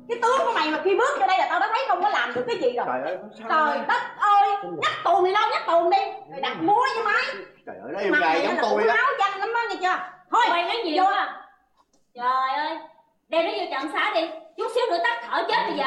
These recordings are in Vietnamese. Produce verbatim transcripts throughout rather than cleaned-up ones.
Cái tướng của mày mà khi bước vô đây là tao đã thấy không có làm được cái gì rồi. Trời ơi, trời đất ơi, nhắc tuồng thì đâu nhắc tuồng đi, mày đặt múa với máy. Trời ơi, nó yêu nghề giống tôi đó. Áo danh lắm đó nghe chưa. Thôi quay cái gì vô à. Trời ơi, đem nó vô trạm xá đi, chút xíu nữa tắt thở chết bây giờ.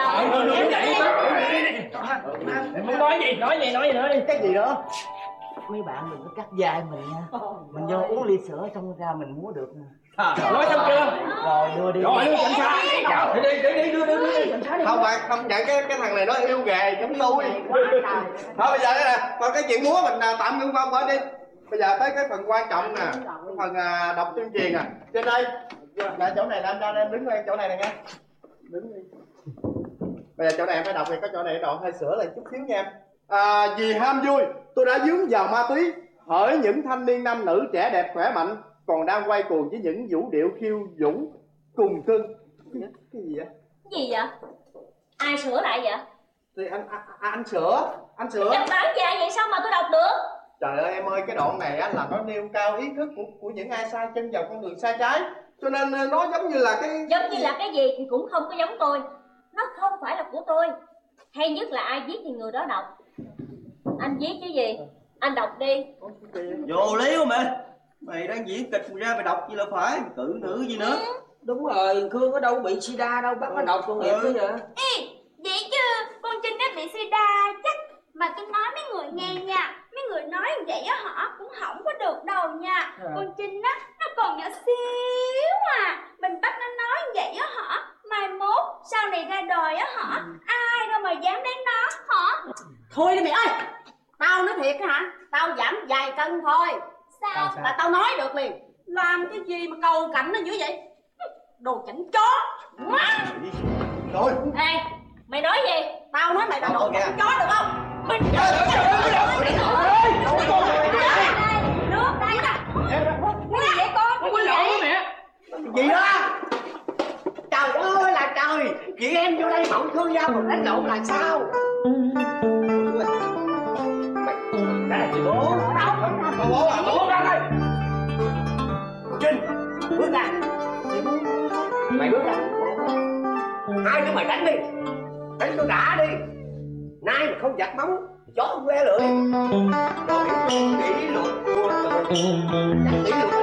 Em muốn nói gì, nói gì, nói gì nữa đi. Cái gì nữa? Mấy bạn đừng có cắt vai mình nha. Mình vô uống ly sữa xong ra mình múa được nè. Nói xong chưa? Rồi đưa đi. Rồi đưa cảnh sát. Đi đi đi đưa đưa đưa cảnh sát đi. Không bạn, không nhận cái cái thằng này nó yêu nghề giống tôi. Thôi bây giờ đây nè, còn cái chuyện múa mình tạm ngưng qua qua đi. Bây giờ tới cái phần quan trọng nè, cái phần đọc tuyên truyền nè. Trên đây, là chỗ này là anh em đứng đây chỗ này nè nghe. Đứng đi. Bây giờ chỗ này em phải đọc thì có chỗ này đoạn hơi sửa lại chút xíu nha em. À, vì ham vui, tôi đã dướng vào ma túy. Hỡi những thanh niên nam nữ trẻ đẹp khỏe mạnh còn đang quay cuồng với những vũ điệu khiêu vũ cùng cưng. Cái gì vậy? Cái gì vậy? Ai sửa lại vậy? Thì anh anh, anh sửa, anh sửa. Đọc bản dài vậy sao mà tôi đọc được? Trời ơi em ơi, cái đoạn này á là nó nêu cao ý thức của của những ai sai chân vào con đường sai trái, cho nên nó giống như là cái giống như là cái gì thì cũng không có giống tôi. Nó không phải là của tôi. Hay nhất là ai viết thì người đó đọc. Anh viết chứ gì? Anh đọc đi. Vô lý quá mày. Mày đang diễn kịch ra mày đọc gì là phải, cử nữ gì nữa. Đúng rồi, Khương ở đâu bị sida đâu, bắt nó đọc con nghiệp nữa vậy. Ê, vậy chứ con Trinh đã bị sida chắc. Mà tôi nói mấy người nghe nha, mấy người nói vậy á họ cũng không có được đâu nha. À. Con Trinh á, nó còn nhỏ xíu à. Mình bắt nó nói vậy á họ, mai mốt sau này ra đời á họ, ừ. ai đâu mà dám đến nó hả? Thôi đi mày ơi, tao nói thiệt hả? Tao giảm vài cân thôi. Sao? Sao? Là tao nói được liền. Làm cái gì mà cầu cảnh nó dữ vậy? Đồ chảnh chó. Rồi. Ê, mày nói gì? Tao nói mày là đồ chảnh chó được không? Mình nước đây nè. Cái gì vậy con? Cái gì vậy? Gì đó? Trời ơi là trời, chị em vô đây mộng thương nhau còn đánh lộn là sao? Đây là chị bố. Bố bố à, bố ra đây. Trinh, bước ra. Mày bước ra. Hai đứa mày đánh đi. Đánh tôi đã đi. Nay mà không giặt móng, chó không le lưỡi. Rồi kỷ luật của tôi. Kỷ luật